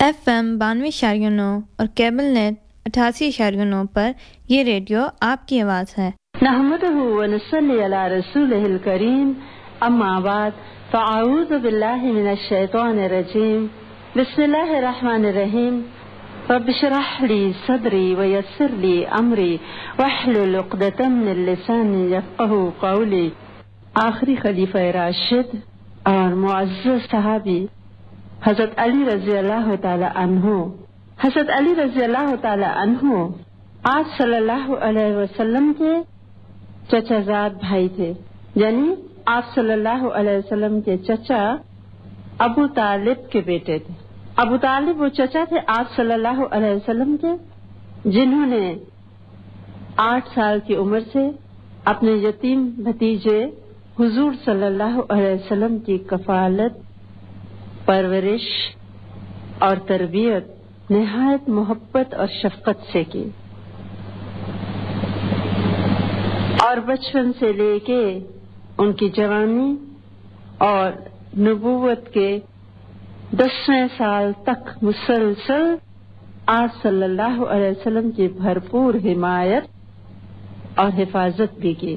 FM 92.9 اور cable net 88.9 پر یہ radio آپ کی آواز ہے۔ نحمدہ و نصلی علی رسولہ الکریم، اما بعد فاعوذ باللہ من الشیطان الرجیم، بسم اللہ الرحمن الرحیم۔ رب اشرح لی صدری ویسر لی امری واحلل عقدۃ من لسانی یفقہوا قولی۔ آخری خلیفہ راشد اور معزز صحابی حضرت علی رضی اللہ تعالی عنہ، حضرت علی رضی اللہ تعالی عنہ آپ صلی اللہ علیہ وسلم کے چچا زاد بھائی تھے، یعنی آپ صلی اللہ علیہ وسلم کے چچا ابو طالب کے بیٹے تھے۔ ابو طالب وہ چچا تھے آپ صلی اللہ علیہ وسلم کے، جنہوں نے 8 سال کی عمر سے اپنے یتیم بھتیجے حضور صلی اللہ علیہ وسلم کی کفالت، پرورش اور تربیت نہایت محبت اور شفقت سے کی، اور بچپن سے لے کے ان کی جوانی اور نبوت کے 10ویں سال تک مسلسل آپ صلی اللہ علیہ وسلم کی بھرپور حمایت اور حفاظت بھی کی۔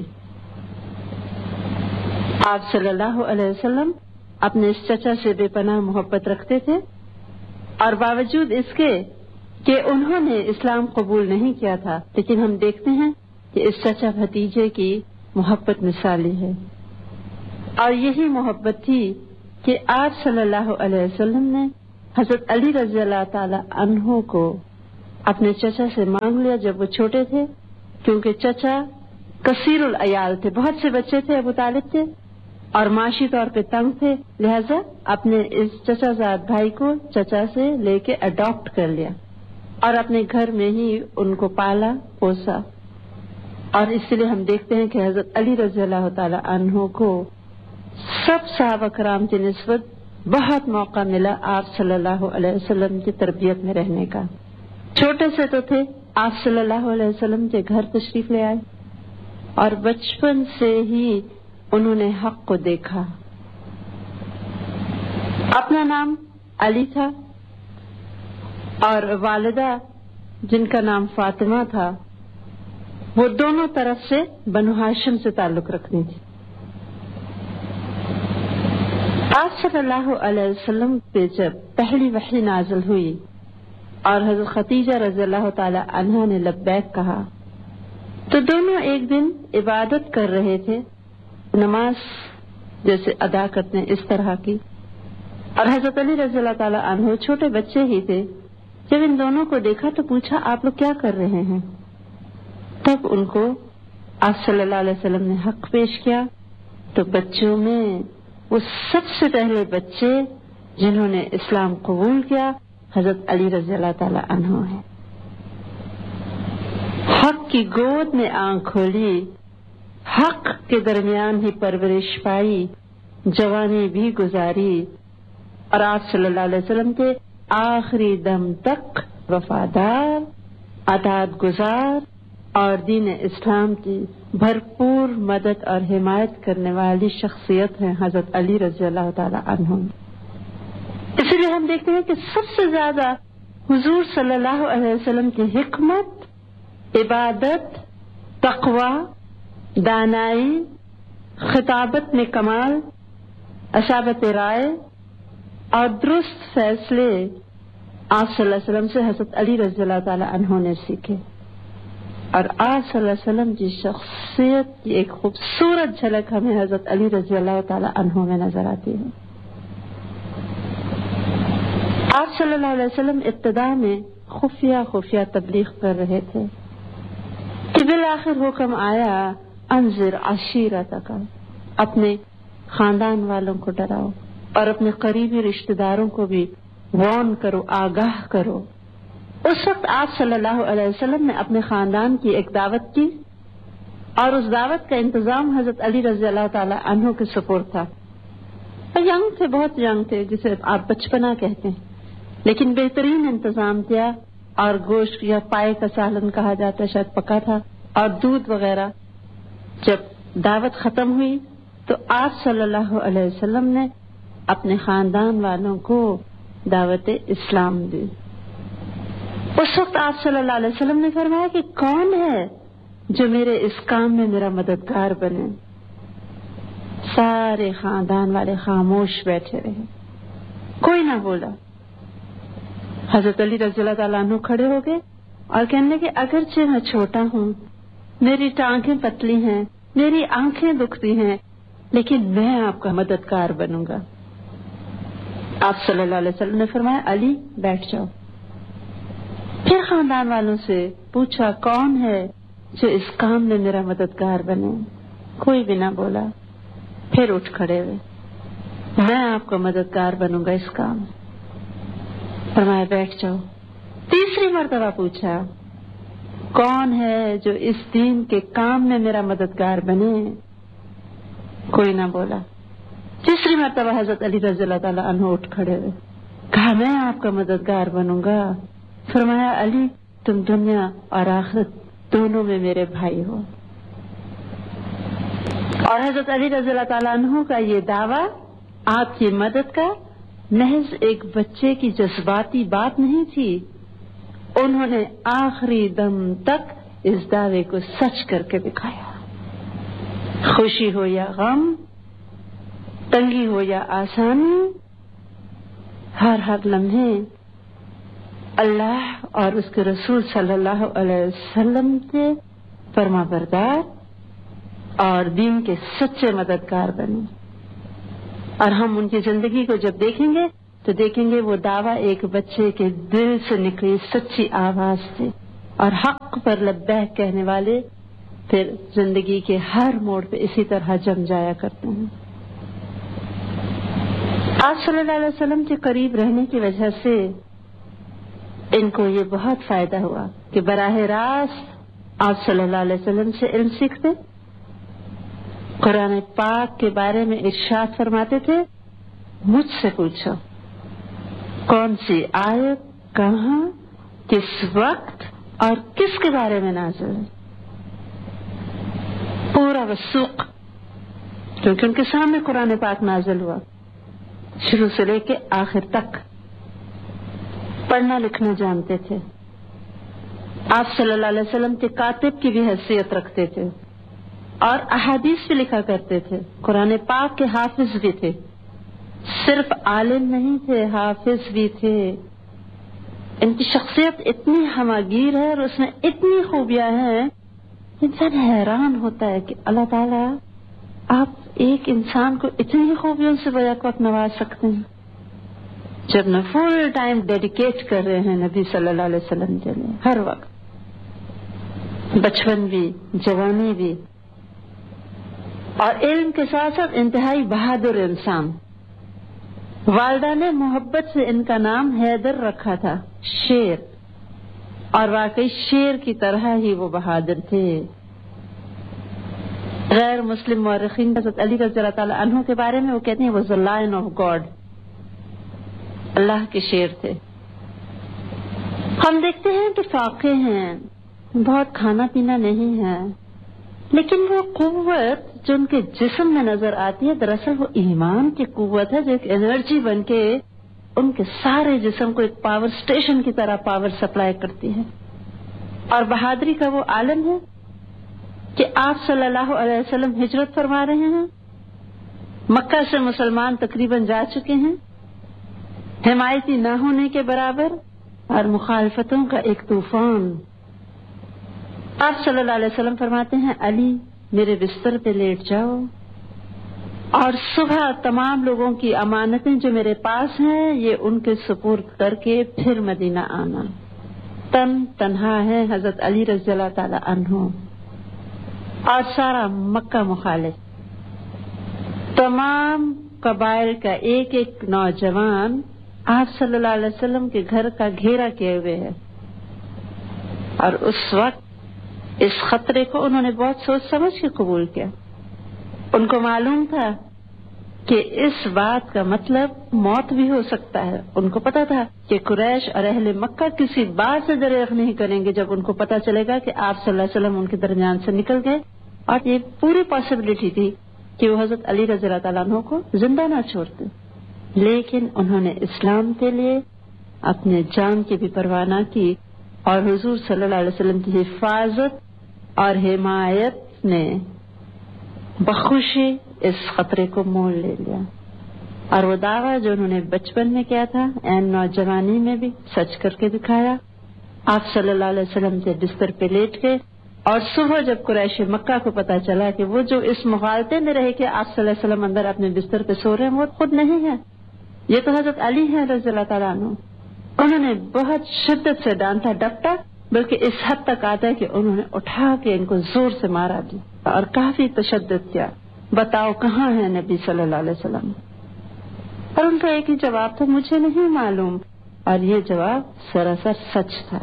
آپ صلی اللہ علیہ وسلم اپنے اس چچا سے بے پناہ محبت رکھتے تھے، اور باوجود اس کے کہ انہوں نے اسلام قبول نہیں کیا تھا، لیکن ہم دیکھتے ہیں کہ اس چچا بھتیجے کی محبت مثالی ہے، اور یہی محبت تھی کہ آپ صلی اللہ علیہ وسلم نے حضرت علی رضی اللہ تعالی عنہ کو اپنے چچا سے مانگ لیا جب وہ چھوٹے تھے، کیونکہ چچا کثیر العیال تھے، بہت سے بچے تھے ابو طالب کے، اور معاشی طور پہ تنگ تھے، لہذا اپنے اس چچا زاد بھائی کو چچا سے لے کے اڈاپٹ کر لیا اور اپنے گھر میں ہی ان کو پالا پوسا، اور اس لیے ہم دیکھتے ہیں کہ حضرت علی رضی اللہ تعالی عنہ کو سب صحابہ کرام کی نسبت بہت موقع ملا آپ صلی اللہ علیہ وسلم کی تربیت میں رہنے کا۔ چھوٹے سے تو تھے، آپ صلی اللہ علیہ وسلم کے گھر تشریف لے آئے، اور بچپن سے ہی انہوں نے حق کو دیکھا۔ اپنا نام علی تھا، اور والدہ جن کا نام فاطمہ تھا، وہ دونوں طرف سے بنو ہاشم سے تعلق رکھتی تھی۔ آپ صلی اللہ علیہ وسلم پہ جب پہلی وحی نازل ہوئی اور حضرت خدیجہ رضی اللہ تعالی عنہا نے لبیک کہا، تو دونوں ایک دن عبادت کر رہے تھے، نماز جیسے ادا کرتے ہیں اس طرح کی، اور حضرت علی رضی اللہ تعالی عنہ چھوٹے بچے ہی تھے۔ جب ان دونوں کو دیکھا تو پوچھا، آپ لوگ کیا کر رہے ہیں؟ تب ان کو آپ صلی اللہ علیہ وسلم نے حق پیش کیا، تو بچوں میں وہ سب سے پہلے بچے جنہوں نے اسلام قبول کیا حضرت علی رضی اللہ تعالی عنہ ہیں۔ حق کی گود میں آنکھ کھولی، حق کے درمیان ہی پرورش پائی، جوانی بھی گزاری، اور آپ صلی اللہ علیہ وسلم کے آخری دم تک وفادار، اطاعت گزار اور دین اسلام کی بھرپور مدد اور حمایت کرنے والی شخصیت ہیں حضرت علی رضی اللہ تعالی عنہ۔ اس لیے ہم دیکھتے ہیں کہ سب سے زیادہ حضور صلی اللہ علیہ وسلم کی حکمت، عبادت، تقوی، دانائی، خطابت میں کمال، اصابت رائے اور درست فیصلے آپ صلی اللہ علیہ وسلم سے حضرت علی رضی اللہ تعالی عنہ نے سیکھے، اور آپ صلی اللہ علیہ وسلم کی شخصیت کی ایک خوبصورت جھلک ہمیں حضرت علی رضی اللہ تعالی عنہ میں نظر آتی ہے۔ آپ صلی اللہ علیہ وسلم ابتدا میں خفیہ تبلیغ کر رہے تھے کہ بالآخر حکم آیا، انذر عشیرتک، اپنے خاندان والوں کو ڈراؤ اور اپنے قریبی رشتہ داروں کو بھی وارن کرو، آگاہ کرو۔ اس وقت آپ صلی اللہ علیہ وسلم نے اپنے خاندان کی ایک دعوت کی، اور اس دعوت کا انتظام حضرت علی رضی اللہ تعالی عنہ کے سپرد تھا۔ ینگ تھے، بہت ینگ تھے، جسے آپ بچپنا کہتے ہیں، لیکن بہترین انتظام کیا، اور گوشت یا پائے کا سالن کہا جاتا ہے، شاید پکا تھا، اور دودھ وغیرہ۔ جب دعوت ختم ہوئی تو آپ صلی اللہ علیہ وسلم نے اپنے خاندان والوں کو دعوت اسلام دی۔ اس وقت آپ صلی اللہ علیہ وسلم نے فرمایا کہ کون ہے جو میرے اس کام میں میرا مددگار بنے؟ سارے خاندان والے خاموش بیٹھے رہے، کوئی نہ بولا۔ حضرت علی رضی اللہ تعالیٰ عنہ کھڑے ہو گئے اور کہنے کہ اگرچہ میں چھوٹا ہوں، میری ٹانگیں پتلی ہیں، میری آنکھیں دکھتی ہیں، لیکن میں آپ کا مددگار بنوں گا۔ آپ صلی اللہ علیہ وسلم نے فرمایا علی بیٹھ جاؤ۔ پھر خاندان والوں سے پوچھا کون ہے جو اس کام میں میرا مددگار بنے؟ کوئی بھی نہ بولا۔ پھر اٹھ کھڑے ہوئے، میں آپ کا مددگار بنوں گا اس کام۔ فرمایا بیٹھ جاؤ۔ تیسری مرتبہ پوچھا کون ہے جو اس دین کے کام میں میرا مددگار بنے؟ کوئی نہ بولا۔ تیسری مرتبہ حضرت علی رضی اللہ تعالیٰ عنہ اٹھ کھڑے ہوئے، کہا میں آپ کا مددگار بنوں گا۔ فرمایا علی تم دنیا اور آخرت دونوں میں میرے بھائی ہو۔ اور حضرت علی رضی اللہ تعالیٰ عنہ کا یہ دعویٰ آپ کی مدد کا محض ایک بچے کی جذباتی بات نہیں تھی، انہوں نے آخری دم تک اس دعوے کو سچ کر کے دکھایا۔ خوشی ہو یا غم، تنگی ہو یا آسانی، ہر لمحے اللہ اور اس کے رسول صلی اللہ علیہ وسلم کے فرما بردار اور دین کے سچے مددگار بنے۔ اور ہم ان کی زندگی کو جب دیکھیں گے تو دیکھیں گے وہ دعویٰ ایک بچے کے دل سے نکلی سچی آواز تھی، اور حق پر لبیک کہنے والے پھر زندگی کے ہر موڑ پہ اسی طرح جم جایا کرتے ہیں۔ آپ صلی اللہ علیہ وسلم کے قریب رہنے کی وجہ سے ان کو یہ بہت فائدہ ہوا کہ براہ راست آپ صلی اللہ علیہ وسلم سے علم سیکھتے، قرآن پاک کے بارے میں ارشاد فرماتے تھے مجھ سے پوچھو کون سی آیت کہاں کس وقت اور کس کے بارے میں نازل ہے، پورا وثوق، کیونکہ ان کے سامنے قرآن پاک نازل ہوا شروع سے لے کے آخر تک، پڑھنا لکھنا جانتے تھے۔ آپ صلی اللہ علیہ وسلم کے کاتب کی بھی حیثیت رکھتے تھے اور احادیث بھی لکھا کرتے تھے، قرآن پاک کے حافظ بھی تھے، صرف عالم نہیں تھے حافظ بھی تھے۔ ان کی شخصیت اتنی ہماگیر ہے اور اس میں اتنی خوبیاں ہیں، انسان حیران ہوتا ہے کہ اللہ تعالیٰ آپ ایک انسان کو اتنی خوبیوں سے بیک وقت نواز سکتے ہیں جب نہ فل ٹائم ڈیڈیکیٹ کر رہے ہیں نبی صلی اللہ علیہ وسلم کے لیے، ہر وقت، بچپن بھی جوانی بھی، اور علم کے ساتھ ساتھ انتہائی بہادر انسان۔ والدہ نے محبت سے ان کا نام حیدر رکھا تھا، شیر، اور واقعی شیر کی طرح ہی وہ بہادر تھے۔ غیر مسلم مورخین حضرت علی رضی اللہ تعالیٰ عنہ کے بارے میں وہ کہتے ہیں وہ the lion of God، اللہ کے شیر تھے۔ ہم دیکھتے ہیں کہ فاقے ہیں، بہت کھانا پینا نہیں ہے، لیکن وہ قوت جو ان کے جسم میں نظر آتی ہے دراصل وہ ایمان کی قوت ہے جو ایک انرجی بن کے ان کے سارے جسم کو ایک پاور سٹیشن کی طرح پاور سپلائی کرتی ہے۔ اور بہادری کا وہ عالم ہے کہ آپ صلی اللہ علیہ وسلم ہجرت فرما رہے ہیں، مکہ سے مسلمان تقریباً جا چکے ہیں، حمایتی نہ ہونے کے برابر اور مخالفتوں کا ایک طوفان۔ آپ صلی اللہ علیہ وسلم فرماتے ہیں علی میرے بستر پہ لیٹ جاؤ اور صبح تمام لوگوں کی امانتیں جو میرے پاس ہیں یہ ان کے سپرد کر کے پھر مدینہ آنا۔ تنہا ہے حضرت علی رضی اللہ تعالی عنہ اور سارا مکہ مخالف، تمام قبائل کا ایک ایک نوجوان آپ صلی اللہ علیہ وسلم کے گھر کا گھیرا کیے ہوئے ہے، اور اس وقت اس خطرے کو انہوں نے بہت سوچ سمجھ کے قبول کیا۔ ان کو معلوم تھا کہ اس بات کا مطلب موت بھی ہو سکتا ہے۔ ان کو پتا تھا کہ قریش اور اہل مکہ کسی بات سے دریغ نہیں کریں گے جب ان کو پتا چلے گا کہ آپ صلی اللہ علیہ وسلم ان کے درمیان سے نکل گئے، اور یہ پوری پاسبلٹی تھی کہ وہ حضرت علی رضی اللہ تعالیٰ عنہ کو زندہ نہ چھوڑتے، لیکن انہوں نے اسلام کے لیے اپنے جان کی بھی پرواہ نہ کی اور حضور صلی اللہ علیہ وسلم کی حفاظت اور حمایت نے بخوشی اس خطرے کو مول لے لیا، اور وہ دعویٰ جو انہوں نے بچپن میں کیا تھا عین نوجوانی میں بھی سچ کر کے دکھایا۔ آپ صلی اللہ علیہ وسلم سے بستر پہ لیٹ گئے، اور صبح جب قریش مکہ کو پتا چلا کہ وہ جو اس مغالطے میں رہے کہ آپ صلی اللہ علیہ وسلم اندر اپنے بستر پہ سو رہے ہیں، وہ خود نہیں ہے، یہ تو حضرت علی ہیں رضی اللہ تعالیٰ عنہ، انہوں نے بہت شدت سے ڈانٹا ڈپٹا، بلکہ اس حد تک آتا ہے کہ انہوں نے اٹھا کے ان کو زور سے مارا دی اور کافی تشدد کیا، بتاؤ کہاں ہے نبی صلی اللہ علیہ وسلم؟ اور ان کا ایک ہی جواب تھا، مجھے نہیں معلوم، اور یہ جواب سراسر سچ تھا۔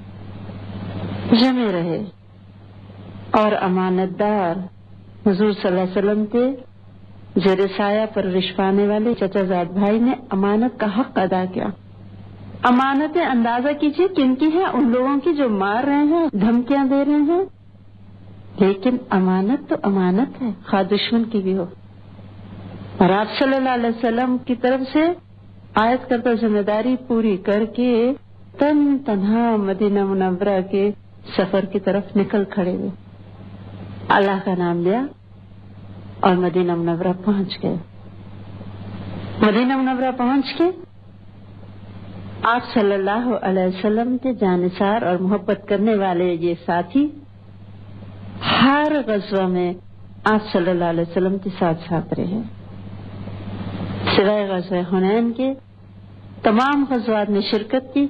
جمے رہے اور امانت دار حضور صلی اللہ علیہ وسلم کے زیر سایہ پرورش پانے والے چچا زاد بھائی نے امانت کا حق ادا کیا۔ امانتیں اندازہ کیجیے کن کی ہیں، ان لوگوں کی جو مار رہے ہیں، دھمکیاں دے رہے ہیں، لیکن امانت تو امانت ہے، خواہ دشمن کی بھی ہو۔ اور آپ صلی اللہ علیہ وسلم کی طرف سے عائد کردہ ذمہ داری پوری کر کے تنہا مدینہ منورہ کے سفر کی طرف نکل کھڑے ہوئے، اللہ کا نام لیا اور مدینہ منورہ پہنچ گئے۔ مدینہ منورہ پہنچ کے آپ صلی اللہ علیہ وسلم کے جانثار اور محبت کرنے والے یہ ساتھی ہر غزوہ میں آپ صلی اللہ علیہ وسلم کے ساتھ ساتھ رہے، سوائے غزوہ حنین کے تمام غزوات میں شرکت کی۔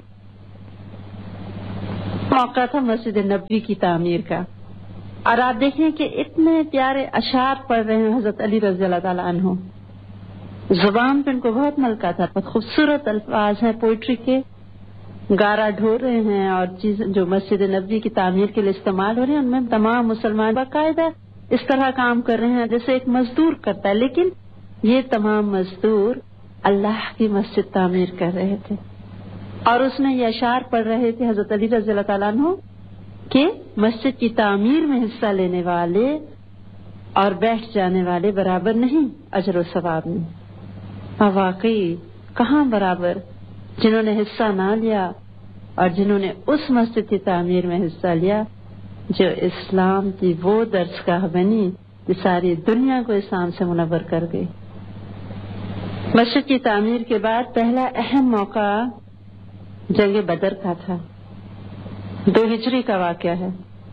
موقع تھا مسجد نبوی کی تعمیر کا، اور آپ دیکھیں کہ اتنے پیارے اشعار پڑھ رہے ہیں حضرت علی رضی اللہ تعالیٰ عنہ، زبان پہ ان کو بہت ملکہ تھا، بہت خوبصورت الفاظ ہیں پوئٹری کے، گارا ڈھو رہے ہیں، اور چیز جو مسجد نبوی کی تعمیر کے لیے استعمال ہو رہے ہیں ان میں تمام مسلمان باقاعدہ اس طرح کام کر رہے ہیں جیسے ایک مزدور کرتا ہے، لیکن یہ تمام مزدور اللہ کی مسجد تعمیر کر رہے تھے، اور اس میں یہ اشعار پڑھ رہے تھے حضرت علی رضی اللہ تعالیٰ عنہ کہ مسجد کی تعمیر میں حصہ لینے والے اور بیٹھ جانے والے برابر نہیں اجر و ثواب میں۔ اور واقعی کہاں برابر، جنہوں نے حصہ نہ لیا اور جنہوں نے اس مسجد کی تعمیر میں حصہ لیا جو اسلام کی وہ درسگاہ بنی جو ساری دنیا کو اسلام سے منور کر گئی۔ مسجد کی تعمیر کے بعد پہلا اہم موقع جنگ بدر کا تھا، 2 ہجری کا واقعہ ہے۔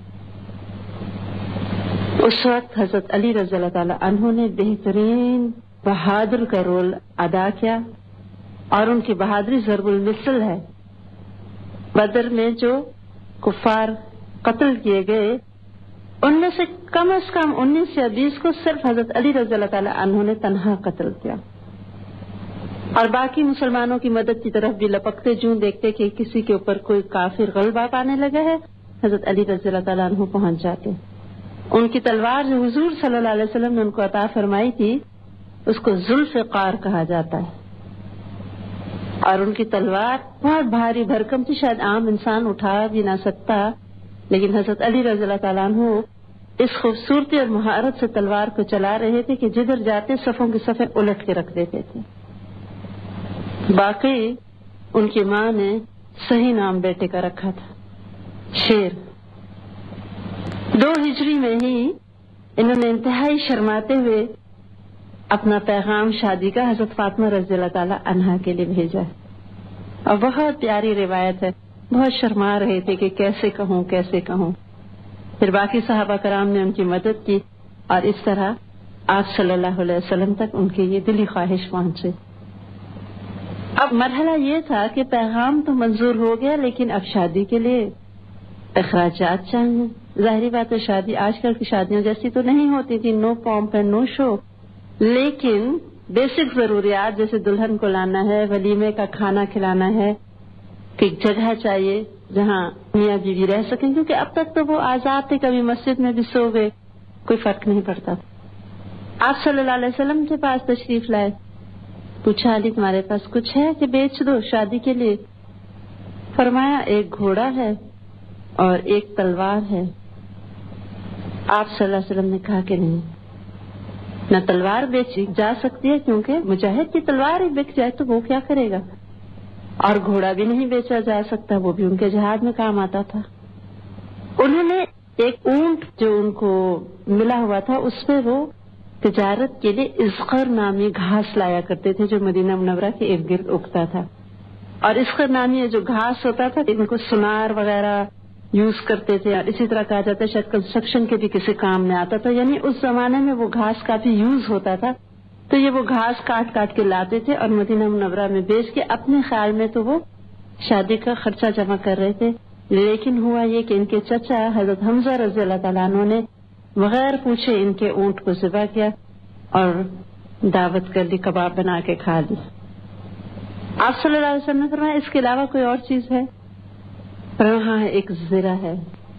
اس وقت حضرت علی رضی اللہ تعالی عنہ نے بہترین بہادر کا رول ادا کیا، اور ان کی بہادری ضرب المثل ہے۔ بدر میں جو کفار قتل کیے گئے ان میں سے کم از کم 19 یا 20 کو صرف حضرت علی رضی اللہ تعالی عنہ نے تنہا قتل کیا، اور باقی مسلمانوں کی مدد کی طرف بھی لپکتے جوں دیکھتے کہ کسی کے اوپر کوئی کافر غلبہ پانے لگا ہے، حضرت علی رضی اللہ تعالیٰ عنہ پہنچ جاتے۔ ان کی تلوار جو حضور صلی اللہ علیہ وسلم نے ان کو عطا فرمائی تھی اس کو ذوالفقار کہا جاتا ہے، اور ان کی تلوار بہت بھاری بھرکم تھی، شاید عام انسان اٹھا بھی نہ سکتا، لیکن حضرت علی رضی اللہ تعالیٰ عنہ اس خوبصورتی اور مہارت سے تلوار کو چلا رہے تھے کہ جدھر جاتے صفوں کے صفیں الٹ کے رکھ دیتے تھے۔ باقی ان کی ماں نے صحیح نام بیٹے کا رکھا تھا، شیر۔ 2 ہجری میں ہی انہوں نے انتہائی شرماتے ہوئے اپنا پیغام شادی کا حضرت فاطمہ رضی اللہ تعالی عنہا کے لیے بھیجا، اور بہت پیاری روایت ہے، بہت شرما رہے تھے کہ کیسے کہوں کیسے کہوں۔ پھر باقی صحابہ کرام نے ان کی مدد کی، اور اس طرح آپ صلی اللہ علیہ وسلم تک ان کی یہ دلی خواہش پہنچے۔ اب مرحلہ یہ تھا کہ پیغام تو منظور ہو گیا، لیکن اب شادی کے لیے اخراجات چاہیے۔ ظاہری بات ہے شادی آج کل کی شادیوں جیسی تو نہیں ہوتی تھی، نو پومپ اینڈ نو شو، لیکن بیسک ضروریات جیسے دلہن کو لانا ہے، ولیمے کا کھانا کھلانا ہے، کہ جگہ چاہیے جہاں میاں بیوی رہ سکیں، کیونکہ اب تک تو وہ آزاد تھے، کبھی مسجد میں بھی سو گئے، کوئی فرق نہیں پڑتا۔ آپ صلی اللہ علیہ وسلم کے پاس تشریف لائے، پوچھا علی تمہارے پاس کچھ ہے کہ بیچ دو شادی کے لیے؟ فرمایا ایک گھوڑا ہے اور ایک تلوار ہے۔ آپ صلی اللہ علیہ وسلم نے کہا کہ نہیں، نہ تلوار بیچی جا سکتی ہے کیونکہ مجاہد کی تلوار ہی بک جائے تو وہ کیا کرے گا، اور گھوڑا بھی نہیں بیچا جا سکتا، وہ بھی ان کے جہاد میں کام آتا تھا۔ انہوں نے ایک اونٹ جو ان کو ملا ہوا تھا اس پہ وہ تجارت کے لیے اسقر نامی گھاس لایا کرتے تھے جو مدینہ منورہ کے ارد گرد اگتا تھا، اور اسقر نامی جو گھاس ہوتا تھا ان کو سونار وغیرہ یوز کرتے تھے، اور اسی طرح کہا جاتا ہے شاید کنسٹرکشن کے بھی کسی کام میں آتا تھا، یعنی اس زمانے میں وہ گھاس کافی یوز ہوتا تھا، تو یہ وہ گھاس کاٹ کاٹ کے لاتے تھے اور مدینہ منورہ میں بیچ کے اپنے خیال میں تو وہ شادی کا خرچہ جمع کر رہے تھے۔ لیکن ہوا یہ کہ ان کے چچا حضرت حمزہ رضی اللہ تعالیٰ عنہ نے بغیر پوچھے ان کے اونٹ کو ذبح کیا اور دعوت کر لی، کباب بنا کے کھا لی۔ آپ صلی اللہ علیہ وسلم نے فرمایا اس کے علاوہ کوئی اور چیز ہے؟ فرمایا ہاں ایک زرہ ہے۔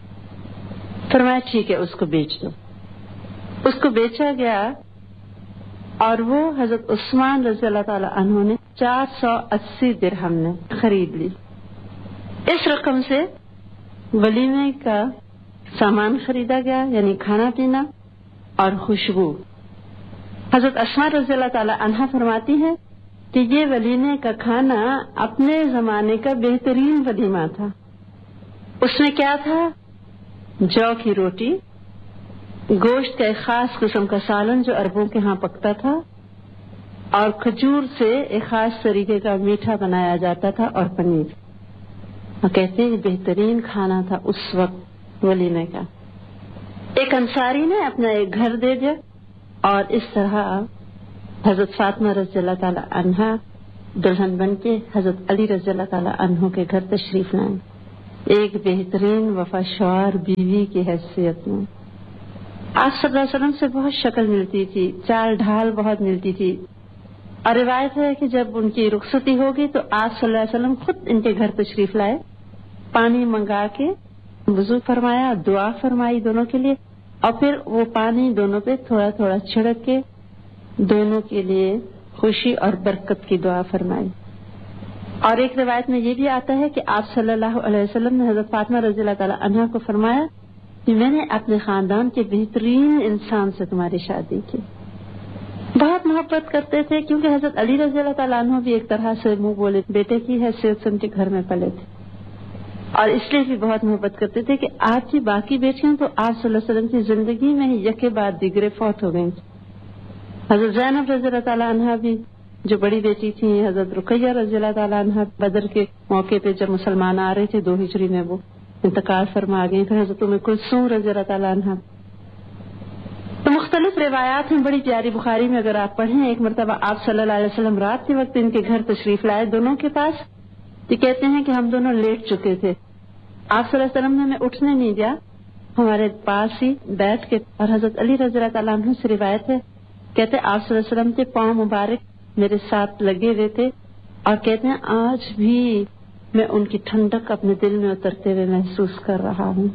فرمایا ٹھیک ہے اس کو بیچ دو۔ اس کو بیچا گیا اور وہ حضرت عثمان رضی اللہ تعالی عنہ نے 480 درہم میں خرید لی۔ اس رقم سے ولیمے کا سامان خریدا گیا، یعنی کھانا پینا اور خوشبو۔ حضرت اسماء رضی اللہ تعالی عنہا فرماتی ہے کہ یہ ولیمے کا کھانا اپنے زمانے کا بہترین ولیمہ تھا۔ اس میں کیا تھا؟ جو کی روٹی، گوشت کا ایک خاص قسم کا سالن جو عربوں کے ہاں پکتا تھا، اور کھجور سے ایک خاص طریقے کا میٹھا بنایا جاتا تھا، اور پنیر۔ وہ کہتے ہیں بہترین کھانا تھا اس وقت ولیمے کا۔ ایک انصاری نے اپنا ایک گھر دے دیا، اور اس طرح حضرت فاطمہ رضی اللہ تعالی عنہا دلہن بن کے حضرت علی رضی اللہ تعالی عنہ کے گھر تشریف لائیں، ایک بہترین وفاشوار بیوی کی حیثیت میں۔ آپ صلی اللہ علیہ وسلم سے بہت شکل ملتی تھی، چال ڈھال بہت ملتی تھی، اور روایت ہے کہ جب ان کی رخصتی ہوگی تو آپ صلی اللہ علیہ وسلم خود ان کے گھر تشریف لائے، پانی منگا کے وضو فرمایا، دعا فرمائی دونوں کے لیے، اور پھر وہ پانی دونوں پہ تھوڑا تھوڑا چھڑک کے دونوں کے لیے خوشی اور برکت کی دعا فرمائی۔ اور ایک روایت میں یہ بھی آتا ہے کہ آپ صلی اللہ علیہ وسلم نے حضرت فاطمہ رضی اللہ تعالی عنہا کو فرمایا کہ میں نے اپنے خاندان کے بہترین انسان سے تمہاری شادی کی۔ بہت محبت کرتے تھے کیونکہ حضرت علی رضی اللہ تعالیٰ عنہ بھی ایک طرح سے منہ بولے بیٹے کی حیثیت سے ان کے گھر میں پلے تھے، اور اس لیے بھی بہت محبت کرتے تھے کہ آپ کی باقی بیٹیاں تو آپ صلی اللہ علیہ وسلم کی زندگی میں ہی یکے بعد دیگرے فوت ہو گئیں۔ حضرت زینب رضی اللہ تعالیٰ عنہ بھی جو بڑی بیٹی تھی، حضرت رقیہ رضی اللہ تعالیٰ عنہ بدر کے موقع پہ جب مسلمان آ رہے تھے 2 ہجری میں وہ انتقال فرما گئی۔ پھر حضرت ام کلثوم رضی اللہ تعالیٰ عنہ۔ تو مختلف روایات ہیں بڑی پیاری، بخاری میں اگر آپ پڑھیں، ایک مرتبہ آپ صلی اللہ علیہ وسلم رات کے وقت ان کے گھر تشریف لائے دونوں کے پاس، یہ کہتے ہیں کہ ہم دونوں لیٹ چکے تھے، آپ صلی اللہ علیہ وسلم نے ہمیں اٹھنے نہیں دیا، ہمارے پاس ہی بیٹھ کے، اور حضرت علی رضی اللہ تعالیٰ عنہ سے روایت ہے کہتے ہیں آپ صلی اللہ علیہ وسلم کے پاؤں مبارک میرے ساتھ لگے ہوئے تھے، اور کہتے ہیں آج بھی میں ان کی ٹھنڈک اپنے دل میں اترتے ہوئے محسوس کر رہا ہوں۔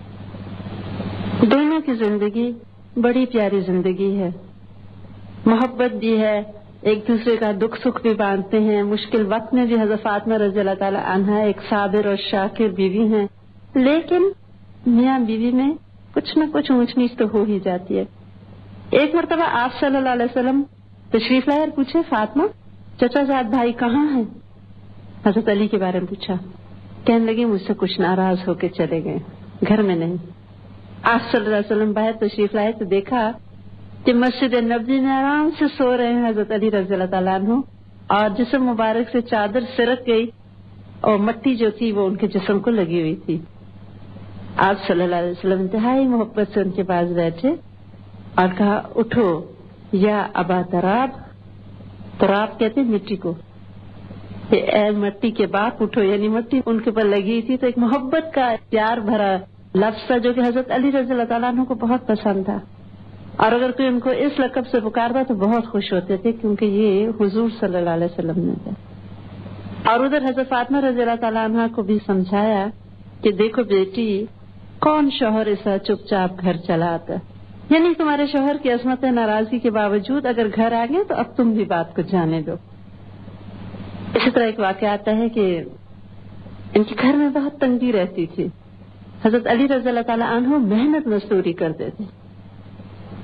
دونوں کی زندگی بڑی پیاری زندگی ہے، محبت بھی ہے، ایک دوسرے کا دکھ سکھ بھی باندھتے ہیں، مشکل وقت میں بھی حضرت فاطمہ رضی اللہ تعالی عنہا ایک صابر اور شاکر بیوی ہیں، لیکن میاں بیوی میں کچھ نہ کچھ اونچ نیچ تو ہو ہی جاتی ہے۔ ایک مرتبہ آپ صلی اللہ علیہ وسلم تشریف لائے اور پوچھے فاطمہ چچا زاد بھائی کہاں ہیں؟ حضرت علی کے بارے میں پوچھا، کہنے لگی مجھ سے کچھ ناراض ہو کے چلے گئے، گھر میں نہیں۔ آپ صلی اللہ علیہ وسلم باہر تشریف لائے تو دیکھا کہ مسجد نبوی میں آرام سے سو رہے ہیں حضرت علی رضی اللہ تعالیٰ عنہ، اور جسم مبارک سے چادر سرک گئی اور مٹی جو تھی وہ ان کے جسم کو لگی ہوئی تھی۔ آپ صلی اللہ علیہ وسلم انتہائی محبت سے ان کے پاس بیٹھے اور کہا اٹھو یا ابا تراب، تراب کہتے ہیں مٹی کو، کہ اے مٹی کے باپ اٹھو، یعنی مٹی ان کے پر لگی تھی، تو ایک محبت کا پیار بھرا لفظ تھا جو کہ حضرت علی رضی اللہ تعالیٰ عنہ کو بہت پسند تھا، اور اگر کوئی ان کو اس لقب سے پکارتا تو بہت خوش ہوتے تھے کیونکہ یہ حضور صلی اللہ علیہ وسلم نے تھا۔ اور ادھر حضرت فاطمہ رضی اللہ تعالیٰ عنہ کو بھی سمجھایا کہ دیکھو بیٹی، کون شوہر ایسا چپ چاپ گھر چلا آتا، یعنی تمہارے شوہر کی عصمت ناراضگی کے باوجود اگر گھر آ گئے تو اب تم بھی بات کو جانے دو۔ اسی طرح ایک واقعہ آتا ہے کہ ان کے گھر میں بہت تنگی رہتی تھی، حضرت علی رضی اللہ تعالیٰ عنہ محنت مزدوری کرتے تھے،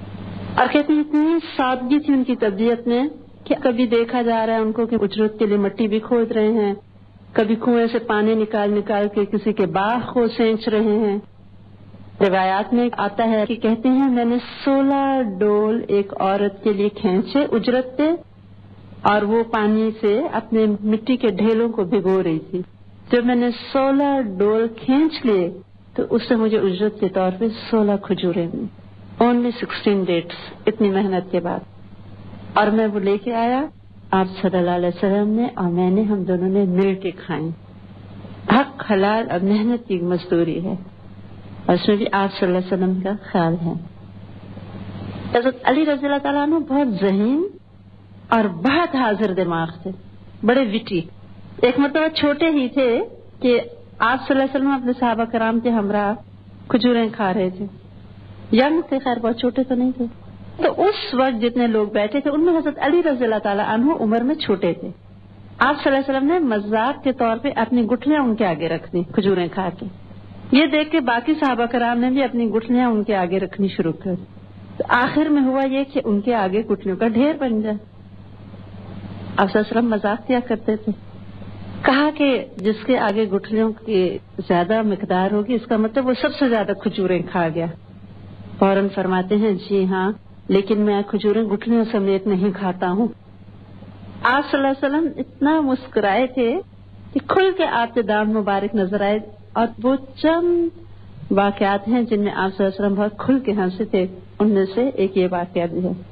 اور کہتے ہیں اتنی سادگی تھی ان کی طبیعت میں کہ کبھی دیکھا جا رہا ہے ان کو کہ اجرت کے لیے مٹی بھی کھود رہے ہیں، کبھی کنویں سے پانی نکال کے کسی کے باغ کو سینچ رہے ہیں۔ روایات میں آتا ہے کہ کہتے ہیں میں نے 16 ڈول ایک عورت کے لیے کھینچے اجرت پہ، اور وہ پانی سے اپنے مٹی کے ڈھیلوں کو بھگو رہی تھی۔ جب میں نے 16 ڈول کھینچ لیے تو اس سے مجھے اجرت کے طور پہ 16 کھجوریں دی، اونلی 16 ڈیٹس، اتنی محنت کے بعد۔ اور میں وہ لے کے آیا آپ صلی اللہ علیہ وسلم نے اور میں نے، ہم دونوں نے مل کے کھائیں۔ حق حلال اور محنت کی مزدوری ہے، اور اس میں بھی آپ صلی اللہ علیہ وسلم کا خیال ہے۔ حضرت علی رضی اللہ تعالیٰ عنہ بہت ذہین اور بہت حاضر دماغ تھے، بڑے وٹی۔ ایک مرتبہ چھوٹے ہی تھے کہ آپ صلی اللہ علیہ وسلم اپنے صحابہ کرام کے ہمراہ کھجوریں کھا رہے تھے، ینگ تھے، خیر بہت چھوٹے تو نہیں تھے۔ تو اس وقت جتنے لوگ بیٹھے تھے ان میں حضرت علی رضی اللہ تعالیٰ عنہ عمر میں چھوٹے تھے۔ آپ صلی اللہ علیہ وسلم نے مذاق کے طور پہ اپنی گٹھلیاں ان کے آگے رکھ دی کھجوریں کھا کے۔ یہ دیکھ کے باقی صحابہ کرام نے بھی اپنی گٹھلیاں ان کے آگے رکھنی شروع کر دی۔ تو آخر میں ہوا یہ کہ ان کے آگے گٹھلیوں کا ڈھیر بن جائے۔ آپ صلی اللہ علیہ وسلم مذاق کیا کرتے تھے، کہا کہ جس کے آگے گٹھلیوں کی زیادہ مقدار ہوگی اس کا مطلب وہ سب سے زیادہ کھجوریں کھا گیا۔ فوراً فرماتے ہیں جی ہاں، لیکن میں کھجوریں گٹھلیوں سمیت نہیں کھاتا ہوں۔ آپ صلی اللہ علیہ وسلم اتنا مسکرائے تھے کہ کھل کے آپ کے دانت مبارک نظر آئے، اور وہ چند واقعات ہیں جن میں آپ صلی اللہ علیہ وسلم بہت کھل کے ہنسے تھے، ان میں سے ایک یہ واقعہ بھی ہے۔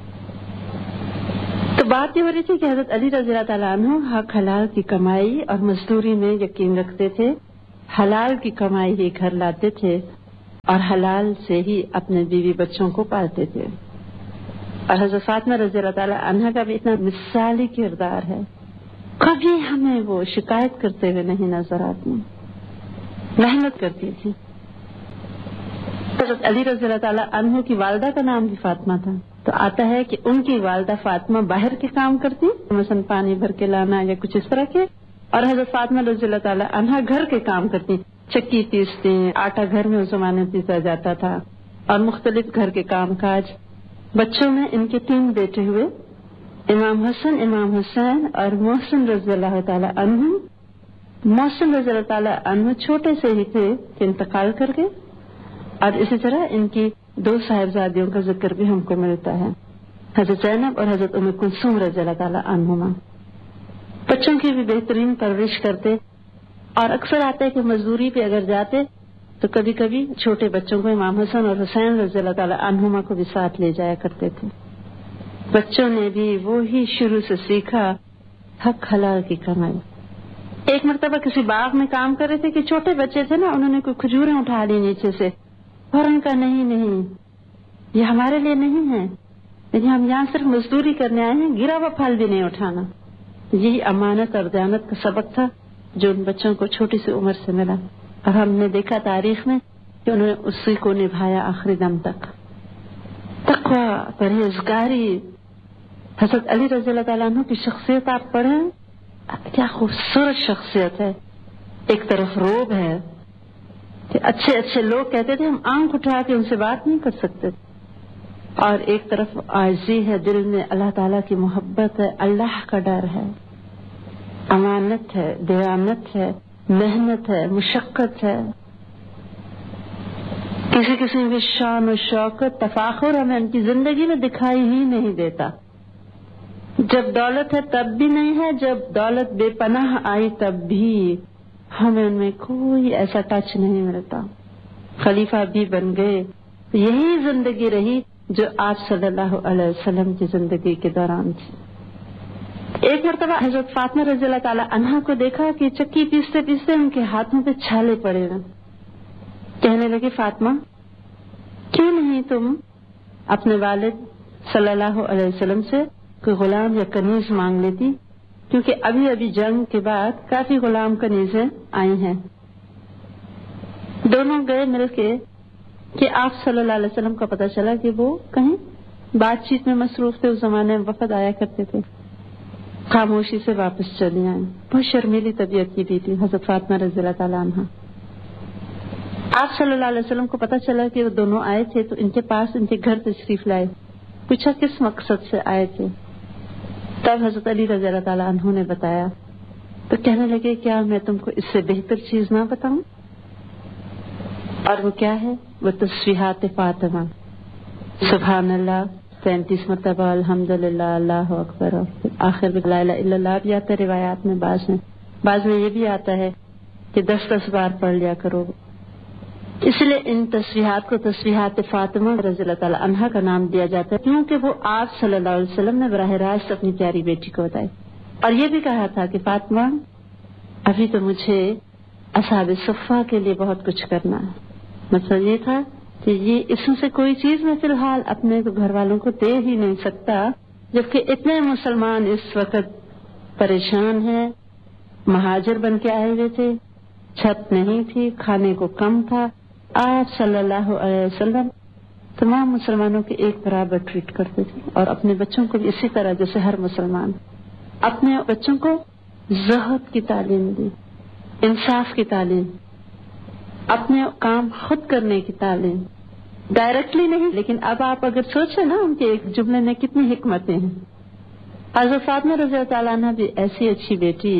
تو بات یہ ہو رہی تھی کہ حضرت علی رضی اللہ تعالیٰ عنہ حق حلال کی کمائی اور مزدوری میں یقین رکھتے تھے، حلال کی کمائی ہی گھر لاتے تھے اور حلال سے ہی اپنے بیوی بچوں کو پالتے تھے۔ اور حضرت فاطمہ رضی اللہ تعالیٰ عنہ کا بھی اتنا مثالی کردار ہے، کبھی ہمیں وہ شکایت کرتے ہوئے نہیں نظر آتی، محنت کرتی تھی۔ حضرت علی رضی اللہ تعالیٰ عنہ کی والدہ کا نام بھی فاطمہ تھا، تو آتا ہے کہ ان کی والدہ فاطمہ باہر کے کام کرتی، مثلا پانی بھر کے لانا یا کچھ اس طرح کے، اور حضرت فاطمہ رضی اللہ تعالیٰ عنہ گھر کے کام کرتی، چکی پیستی، آٹا گھر میں اس زمانے میں پیسا جاتا تھا، اور مختلف گھر کے کام کاج۔ بچوں میں ان کے 3 بیٹے ہوئے، امام حسن، امام حسین اور محسن رضی اللہ تعالیٰ عنہ۔ محسن رضی اللہ تعالیٰ عنہ چھوٹے سے ہی تھے کہ انتقال کر گئے، اور اسی طرح ان کی 2 صاحبزادیوں کا ذکر بھی ہم کو ملتا ہے، حضرت زینب اور حضرت ام کلثوم رضی اللہ تعالیٰ عنہما۔ بچوں کی بھی بہترین پرورش کرتے، اور اکثر آتا ہے کہ مزدوری پہ اگر جاتے تو کبھی کبھی چھوٹے بچوں کو امام حسن اور حسین رضی اللہ تعالیٰ عنہما کو بھی ساتھ لے جایا کرتے تھے۔ بچوں نے بھی وہی شروع سے سیکھا، حق حلال کی کمائی۔ ایک مرتبہ کسی باغ میں کام کر رہے تھے کہ چھوٹے بچے تھے نا، انہوں نے کوئی کھجوریں اٹھا لی نیچے سے، فوراً کہا نہیں یہ ہمارے لیے نہیں ہے، لیکن ہم یہاں صرف مزدوری کرنے آئے ہیں، گرا ہوا پھل بھی نہیں اٹھانا۔ یہی امانت اور دیانت کا سبق تھا جو ان بچوں کو چھوٹی سی عمر سے ملا، اور ہم نے دیکھا تاریخ میں کہ انہوں نے اسی کو نبھایا آخری دم تک۔ تقوی، پرہیزگاری، حضرت علی رضی اللہ تعالیٰ عنہ کی شخصیت آپ پڑھیں، کیا خوبصورت شخصیت ہے۔ ایک طرف روب ہے کہ اچھے اچھے لوگ کہتے تھے ہم آنکھ اٹھا کے ان سے بات نہیں کر سکتے، اور ایک طرف عاجزی ہے، دل میں اللہ تعالیٰ کی محبت ہے، اللہ کا ڈر ہے، امانت ہے، دیانت ہے، محنت ہے، مشقت ہے۔ کسی قسم کی شان و شوکت، تفاخر ہمیں ان کی زندگی میں دکھائی ہی نہیں دیتا۔ جب دولت ہے تب بھی نہیں ہے، جب دولت بے پناہ آئی تب بھی ہمیں ان میں کوئی ایسا ٹچ نہیں ملتا۔ خلیفہ بھی بن گئے، یہی زندگی رہی جو آپ صلی اللہ علیہ وسلم کی زندگی کے دوران تھی۔ ایک مرتبہ حضرت فاطمہ رضی اللہ تعالیٰ عنہا کو دیکھا کہ چکی پیستے پیستے ان کے ہاتھوں پہ چھالے پڑے ہوئے، کہنے لگے فاطمہ کیوں نہیں تم اپنے والد صلی اللہ علیہ وسلم سے کوئی غلام یا کنیز مانگ لیتی، کیونکہ ابھی ابھی جنگ کے بعد کافی غلام کنیزیں آئی ہیں۔ دونوں گئے مل کے کہ آپ صلی اللہ علیہ وسلم کا پتہ چلا کہ وہ کہیں بات چیت میں مصروف تھے، اس زمانے میں وفد آیا کرتے تھے، خاموشی سے واپس چلی آئیں۔ بہت شرمیلی طبیعت کی بھی تھی حضرت فاطمہ رضی اللہ تعالیٰ عنہ۔ آپ صلی اللہ علیہ وسلم کو پتہ چلا کہ وہ دونوں آئے تھے تو ان کے پاس ان کے گھر تشریف لائے، پوچھا کس مقصد سے آئے تھے؟ تب حضرت علی رضی اللہ تعالیٰ عنہ نے بتایا تو کہنے لگے کیا میں تم کو اس سے بہتر چیز نہ بتاؤں؟ اور وہ کیا ہے؟ وہ تسبیحات فاطمہ، سبحان اللہ 33 مرتبہ، الحمدللہ، اللہ اکبر، اور آخر میں لا الہ الا اللہ بھی آتا ہے روایات میں، بعض میں یہ بھی آتا ہے کہ 10 بار پڑھ لیا کرو. اس لیے ان تسبیحات کو تسبیحات فاطمہ رضی اللہ تعالی عنہا کا نام دیا جاتا ہے، کیونکہ وہ آپ صلی اللہ علیہ وسلم نے براہ راست اپنی پیاری بیٹی کو بتائی. اور یہ بھی کہا تھا کہ فاطمہ ابھی تو مجھے اصحاب صفہ کے لیے بہت کچھ کرنا ہے. مطلب یہ تھا کہ یہ اس میں سے کوئی چیز میں فی الحال اپنے گھر والوں کو دے ہی نہیں سکتا، جبکہ اتنے مسلمان اس وقت پریشان ہیں، مہاجر بن کے آئے ہوئے تھے، چھت نہیں تھی، کھانے کو کم تھا. آپ صلی اللہ علیہ وسلم تمام مسلمانوں کے ایک برابر ٹریٹ کرتے تھے، اور اپنے بچوں کو بھی اسی طرح جیسے ہر مسلمان. اپنے بچوں کو زہد کی تعلیم دی، انصاف کی تعلیم، اپنے کام خود کرنے کی تعلیم، ڈائریکٹلی نہیں لیکن اب آپ اگر سوچیں نا ان کے ایک جملے میں کتنی حکمتیں ہیں. حضرت فاطمہ رضی اللہ تعالیٰ عنہ بھی ایسی اچھی بیٹی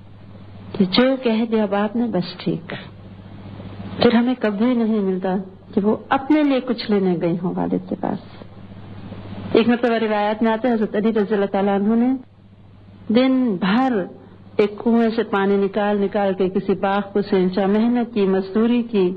کہ جو کہہ دیا باپ نے بس ٹھیک. پھر ہمیں کبھی نہیں ملتا کہ وہ اپنے لیے کچھ لینے گئی ہوں والد کے پاس. ایک مرتبہ روایات میں آتا ہے حضرت علی رضی اللہ تعالیٰ عنہ نے دن بھر ایک کنویں سے پانی نکال کے کسی باغ کو سینچا، محنت کی، مزدوری کی،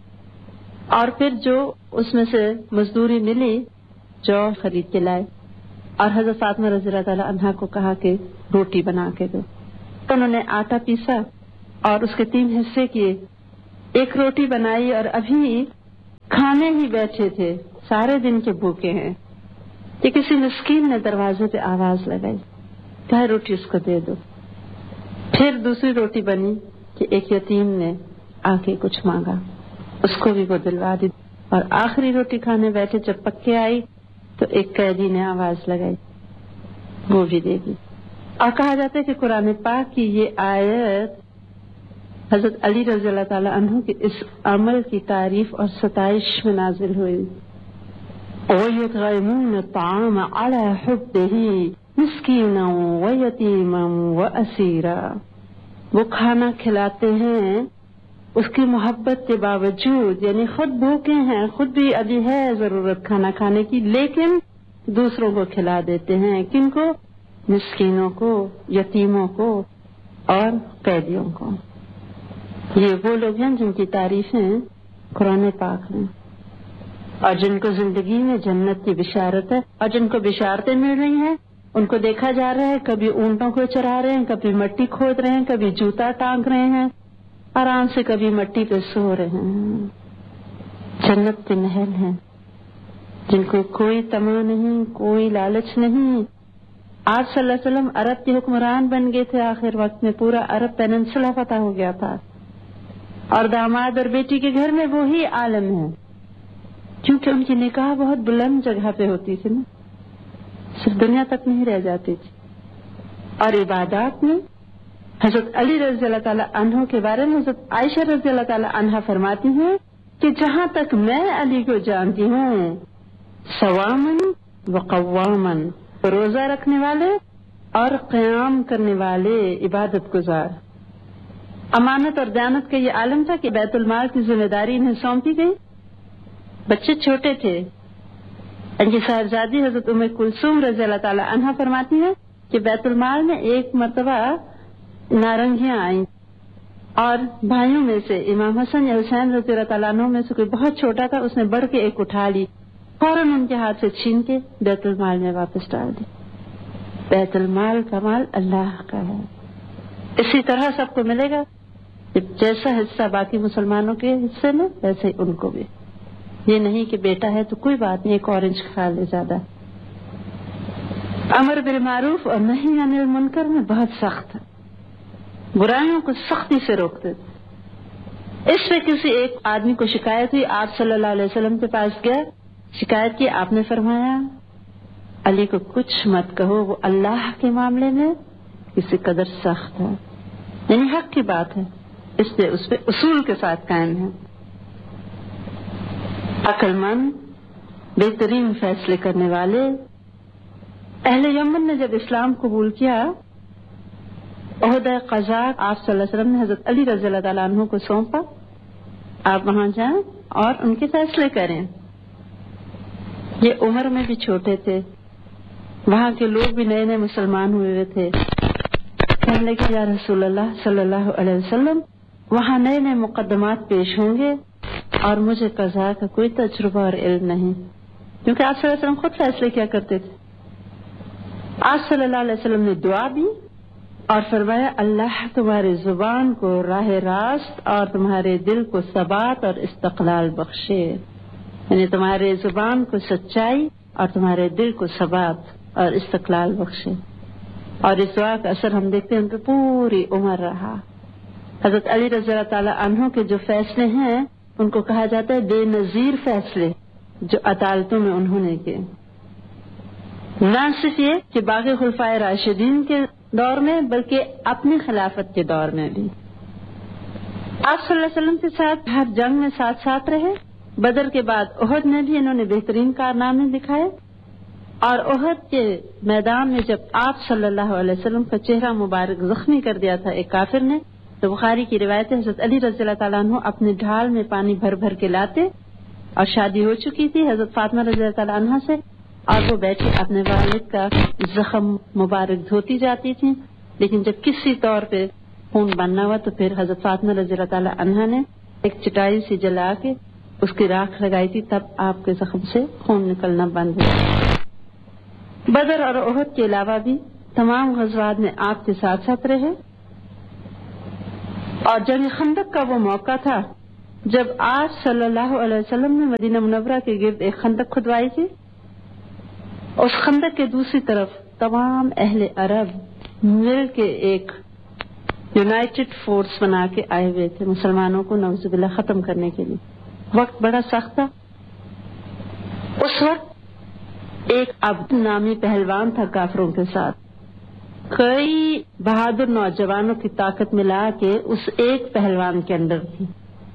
اور پھر جو اس میں سے مزدوری ملی جو خرید کے لائے، اور حضرت فاطمہ رضی اللہ تعالیٰ عنہا کو کہا کہ روٹی بنا کے دو. تو انہوں نے آٹا پیسا اور اس کے 3 حصے کیے، ایک روٹی بنائی، اور ابھی کھانے ہی بیٹھے تھے، سارے دن کے بھوکے ہیں کہ کسی مسکین نے دروازے پہ آواز لگائی، کہا روٹی اس کو دے دو. پھر دوسری روٹی بنی کہ ایک یتیم نے آ کے کچھ مانگا، اس کو بھی وہ دلوا دی. اور آخری روٹی کھانے بیٹھے جب پکے آئی تو ایک قیدی نے آواز لگائی، وہ بھی دے دی. اور کہا جاتا ہے کہ قرآن پاک کی یہ آیت حضرت علی رضی اللہ تعالی عنہ کے اس عمل کی تعریف اور ستائش میں نازل ہوئی. وَيُطْعِمُونَ الطَّعَامَ عَلَى حُبِّهِ مِسْكِينًا وَيَتِيمًا وَأَسِيرًا. وہ کھانا کھلاتے ہیں اس کی محبت کے باوجود، یعنی خود بھوکے ہیں، خود بھی ابھی ہے ضرورت کھانا کھانے کی، لیکن دوسروں کو کھلا دیتے ہیں. کن کو؟ مسکینوں کو، یتیموں کو اور قیدیوں کو. یہ وہ لوگ ہیں جن کی تعریفیں قرآن پاک میں، اور جن کو زندگی میں جنت کی بشارت ہے، اور جن کو بشارتیں مل رہی ہیں ان کو دیکھا جا رہا ہے کبھی اونٹوں کو چرا رہے ہیں، کبھی مٹی کھود رہے ہیں، کبھی جوتا ٹانگ رہے ہیں آرام سے، کبھی مٹی پہ سو رہے ہیں. جنت کے محل ہیں جن کو کوئی طمع نہیں، کوئی لالچ نہیں. آپ صلی اللہ علیہ وسلم عرب کے حکمران بن گئے تھے، آخر وقت میں پورا عرب پیننسلا فتح ہو گیا تھا، اور داماد اور بیٹی کے گھر میں وہی عالم ہے، کیونکہ ان کی نکاح بہت بلند جگہ پہ ہوتی تھی نا، صرف دنیا تک نہیں رہ جاتی تھی. اور عبادات میں حضرت علی رضی اللہ تعالیٰ عنہ کے بارے میں حضرت عائشہ رضی اللہ تعالیٰ عنہ فرماتی ہیں کہ جہاں تک میں علی کو جانتی ہوں، صوامن و قوامن، روزہ رکھنے والے اور قیام کرنے والے، عبادت گزار. امانت اور دیانت کا یہ عالم تھا کہ بیت المال کی ذمہ داری انہیں سونپی گئی. بچے چھوٹے تھے. ان کی صاحبزادی حضرت ام کلثوم رضی اللہ تعالی عنہا فرماتی ہیں کہ بیت المال میں ایک مرتبہ نارنگیاں آئیں، اور بھائیوں میں سے امام حسن یا حسین رضی اللہ تعالیٰ عنہ میں سے کوئی بہت چھوٹا تھا، اس نے بڑھ کے ایک اٹھا لی، فوراً ان کے ہاتھ سے چھین کے بیت المال میں واپس ڈال دی. بیت المال کا مال اللہ کا ہے. اسی طرح سب کو ملے گا، جیسا حصہ باقی مسلمانوں کے حصے میں ویسے ان کو بھی. یہ نہیں کہ بیٹا ہے تو کوئی بات نہیں، ایک اورنج کھا لے زیادہ. امر بالمعروف اور نہی عن المنکر میں بہت سخت ہے، برائیوں کو سختی سے روکتے تھے. اس پہ کسی ایک آدمی کو شکایت ہوئی، آپ صلی اللہ علیہ وسلم کے پاس گیا، شکایت کی. آپ نے فرمایا علی کو کچھ مت کہو، وہ اللہ کے معاملے میں کسی قدر سخت ہے، یعنی حق کی بات ہے، اس لیے اس پہ اصول کے ساتھ قائم ہے. عقل مند بہترین فیصلے کرنے والے. اہل یمن نے جب اسلام قبول کیا، عہدہ قضا آپ صلی اللہ علیہ وسلم نے حضرت علی رضی اللہ تعالیٰ عنہ کو سونپا، آپ وہاں جائیں اور ان کے فیصلے کریں. یہ عمر میں بھی چھوٹے تھے، وہاں کے لوگ بھی نئے نئے مسلمان ہوئے تھے. کہنے لگے یا رسول اللہ صلی اللہ علیہ وسلم، وہاں نئے نئے مقدمات پیش ہوں گے اور مجھے قضا کا کوئی تجربہ اور علم نہیں، کیونکہ آپ صلی اللہ علیہ وسلم خود فیصلے کیا کرتے تھے. آپ صلی اللہ علیہ وسلم نے دعا دی اور فرمایا اللہ تمہاری زبان کو راہ راست اور تمہارے دل کو ثبات اور استقلال بخشے، یعنی تمہارے زبان کو سچائی اور تمہارے دل کو ثبات اور استقلال بخشے. اور اس دعا کا اثر ہم دیکھتے ہیں ان پہ پوری عمر رہا. حضرت علی رضی اللہ تعالیٰ عنہ کے جو فیصلے ہیں ان کو کہا جاتا ہے بے نظیر فیصلے جو عدالتوں میں انہوں نے کیے. نہ صرف یہ کہ باقی خلفائے راشدین کے دور میں بلکہ اپنی خلافت کے دور میں بھی. آپ صلی اللہ علیہ وسلم کے ساتھ ہر جنگ میں ساتھ ساتھ رہے. بدر کے بعد احد میں بھی انہوں نے بہترین کارنامے دکھائے، اور احد کے میدان میں جب آپ صلی اللہ علیہ وسلم کا چہرہ مبارک زخمی کر دیا تھا ایک کافر نے، تو بخاری کی روایت ہے حضرت علی رضی اللہ تعالیٰ عنہ اپنے ڈھال میں پانی بھر بھر کے لاتے، اور شادی ہو چکی تھی حضرت فاطمہ رضی اللہ تعالیٰ عنہ سے، اور وہ بیٹھی اپنے والد کا زخم مبارک دھوتی جاتی تھی. لیکن جب کسی طور پہ خون بننا ہوا تو پھر حضرت فاطمہ رضی اللہ تعالیٰ عنہ نے ایک چٹائی سی جلا کے اس کی راکھ لگائی تھی، تب آپ کے زخم سے خون نکلنا بند ہوا. بدر اور احد کے علاوہ بھی تمام غزوات میں آپ کے ساتھ ساتھ رہے. اور جنگ خندق کا وہ موقع تھا جب آپ صلی اللہ علیہ وسلم نے مدینہ منورہ کے گرد ایک خندق کھدوائی تھی. اس خندق کے دوسری طرف تمام اہل عرب مل کے ایک یونائٹڈ فورس بنا کے آئے ہوئے تھے مسلمانوں کو نعوذ باللہ ختم کرنے کے لیے. وقت بڑا سخت تھا. اس وقت ایک عبد نامی پہلوان تھا کافروں کے ساتھ. کئی بہادر نوجوانوں کی طاقت ملا کے اس ایک پہلوان کے اندر تھی.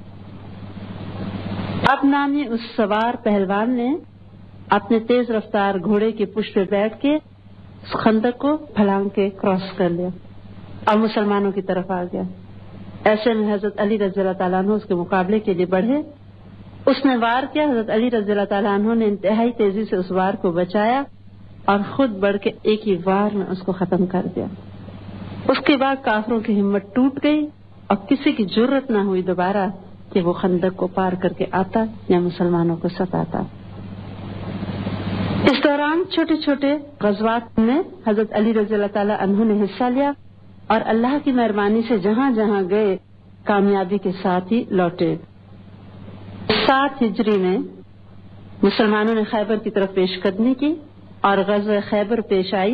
عبد نامی اس سوار پہلوان نے اپنے تیز رفتار گھوڑے کی پشت پہ بیٹھ کے اس خندق کو پھلانگ کے کراس کر لیا اور مسلمانوں کی طرف آ گیا. ایسے میں حضرت علی رضی اللہ تعالیٰ عنہ اس کے مقابلے کے لیے بڑھے. اس نے وار کیا. حضرت علی رضی اللہ تعالیٰ عنہ نے انتہائی تیزی سے اس وار کو بچایا اور خود بڑھ کے ایک ہی وار میں اس کو ختم کر دیا. اس کے بعد کافروں کی ہمت ٹوٹ گئی اور کسی کی جرت نہ ہوئی دوبارہ کہ وہ خندق کو پار کر کے آتا یا مسلمانوں کو ستاتا. اس دوران چھوٹے چھوٹے غزوات میں حضرت علی رضی اللہ تعالیٰ عنہ نے حصہ لیا اور اللہ کی مہربانی سے جہاں جہاں گئے کامیابی کے ساتھ ہی لوٹے. 7 ہجری میں مسلمانوں نے خیبر کی طرف پیش قدمی کی اور غزوہ خیبر پیش آئی.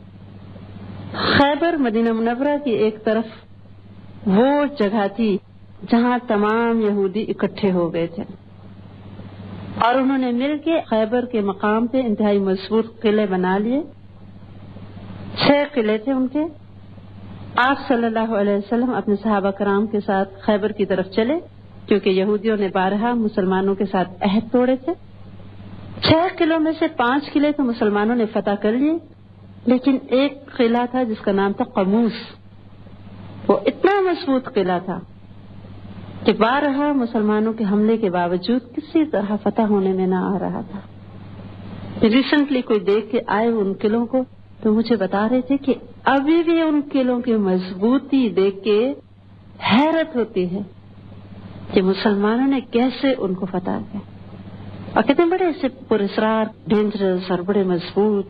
خیبر مدینہ منورہ کی ایک طرف وہ جگہ تھی جہاں تمام یہودی اکٹھے ہو گئے تھے اور انہوں نے مل کے خیبر کے مقام پہ انتہائی مضبوط قلعے بنا لیے. 6 قلعے تھے ان کے. آپ صلی اللہ علیہ وسلم اپنے صحابہ کرام کے ساتھ خیبر کی طرف چلے کیونکہ یہودیوں نے بارہا مسلمانوں کے ساتھ عہد توڑے تھے. 6 قلعوں میں سے 5 قلعے تو مسلمانوں نے فتح کر لیے، لیکن ایک قلعہ تھا جس کا نام تھا قموس. وہ اتنا مضبوط قلعہ تھا کہ بارہا مسلمانوں کے حملے کے باوجود کسی طرح فتح ہونے میں نہ آ رہا تھا. ریسنٹلی کوئی دیکھ کے آئے ان قلعوں کو تو مجھے بتا رہے تھے کہ ابھی بھی ان قلعوں کی مضبوطی دیکھ کے حیرت ہوتی ہے کہ مسلمانوں نے کیسے ان کو فتح کیا. اور کہتے ہیں بڑے ایسے پراسرار ڈینجرس اور بڑے مضبوط.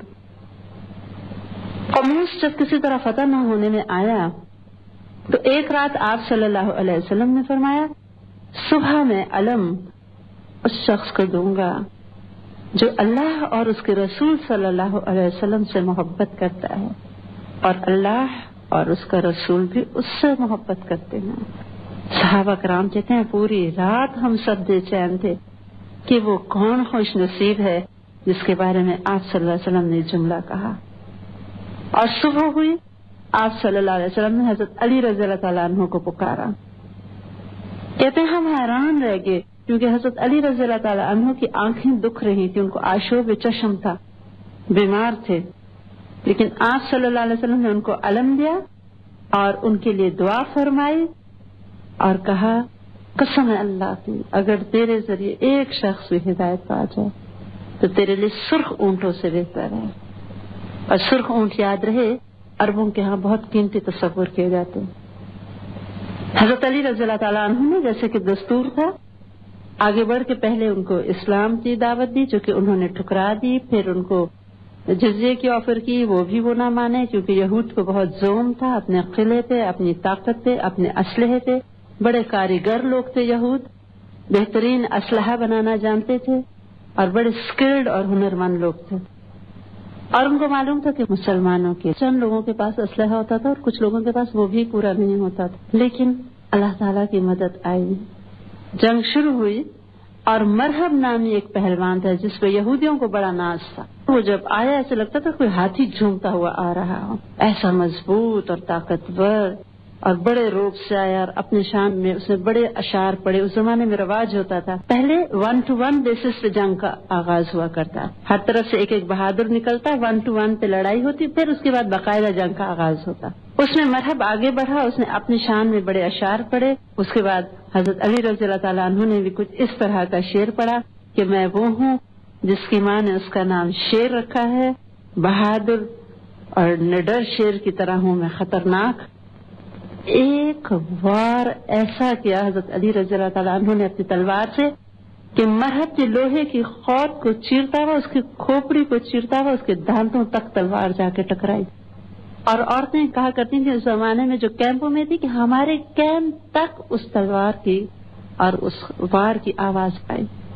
قموس جب کسی طرح فتح نہ ہونے میں آیا تو ایک رات آپ صلی اللہ علیہ وسلم نے فرمایا صبح میں علم اس شخص کو دوں گا جو اللہ اور اس کے رسول صلی اللہ علیہ وسلم سے محبت کرتا ہے اور اللہ اور اس کا رسول بھی اس سے محبت کرتے ہیں. صحابہ کرام کہتے ہیں پوری رات ہم سب بے چین تھے کہ وہ کون خوش نصیب ہے جس کے بارے میں آپ صلی اللہ علیہ وسلم نے جملہ کہا. اور صبح ہوئی، آپ صلی اللہ علیہ وسلم نے حضرت علی رضی اللہ تعالیٰ عنہ کو پکارا. کہتے ہیں ہم حیران رہ گئے کیونکہ حضرت علی رضی اللہ تعالیٰ عنہ کی آنکھیں دکھ رہی تھی، ان کو آشوب چشم تھا، بیمار تھے، لیکن آپ صلی اللہ علیہ وسلم نے ان کو علم دیا اور ان کے لیے دعا فرمائی اور کہا قسم ہے اللہ کی، اگر تیرے ذریعے ایک شخص بھی ہدایت پا جائے تو تیرے لیے سرخ اونٹوں سے بہتر ہے. اور سرخ اونٹ یاد رہے عربوں کے ہاں بہت قیمتی تصور کیے جاتے ہیں. حضرت علی رضی اللہ تعالیٰ عنہ نے جیسے کہ دستور تھا آگے بڑھ کے پہلے ان کو اسلام کی دعوت دی، جو کہ انہوں نے ٹھکرا دی. پھر ان کو جزیے کی آفر کی، وہ بھی وہ نہ مانے کیونکہ یہود کو بہت زوم تھا، اپنے قلعے پہ، اپنی طاقت پہ، اپنے اسلحے پہ. بڑے کاریگر لوگ تھے یہود، بہترین اسلحہ بنانا جانتے تھے اور بڑے سکلڈ اور ہنرمند لوگ تھے. اور ان کو معلوم تھا کہ مسلمانوں کے چند لوگوں کے پاس اسلحہ ہوتا تھا اور کچھ لوگوں کے پاس وہ بھی پورا نہیں ہوتا تھا. لیکن اللہ تعالیٰ کی مدد آئی، جنگ شروع ہوئی اور مرحب نامی ایک پہلوان تھا جس پہ یہودیوں کو بڑا ناز تھا. وہ جب آیا ایسے لگتا تھا کوئی ہاتھی جھومتا ہوا آ رہا ہو، ایسا مضبوط اور طاقتور اور بڑے روپ سے آیا اور اپنے شان میں اس نے بڑے اشعار پڑے. اس زمانے میں رواج ہوتا تھا، پہلے 1 to 1 بیسس پہ جنگ کا آغاز ہوا کرتا، ہر طرف سے ایک ایک بہادر نکلتا، 1 to 1 پہ لڑائی ہوتی، پھر اس کے بعد باقاعدہ جنگ کا آغاز ہوتا. اس میں مرحب آگے بڑھا، اس نے اپنی شان میں بڑے اشعار پڑے. اس کے بعد حضرت علی رضی اللہ تعالیٰ عنہ نے بھی کچھ اس طرح کا شعر پڑھا کہ میں وہ ہوں جس کی ماں نے اس کا نام شیر رکھا ہے، بہادر اور نڈر شیر کی طرح ہوں میں خطرناک. ایک وار ایسا کیا حضرت علی رضی اللہ تعالیٰ عنہ نے اپنی تلوار سے کہ مرحب کے لوہے کی خوت کو چیرتا ہوا، اس کی کھوپڑی کو چیرتا ہوا، اس کے دانتوں تک تلوار جا کے ٹکرائی. اور عورتیں کہا کرتی تھیں اس زمانے میں جو کیمپوں میں تھی کہ ہمارے کیمپ تک اس تلوار کی اور اس وار کی آواز آئی.